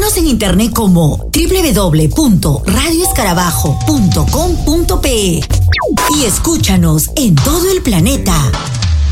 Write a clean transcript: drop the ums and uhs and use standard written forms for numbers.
Búscanos en internet como www.radioescarabajo.com.pe y escúchanos en todo el planeta.